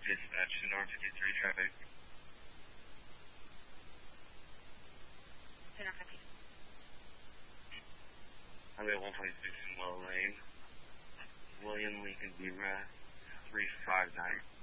Dispatch to North 53 traffic. Highway 126 in Low Lane. William Lincoln B. 359.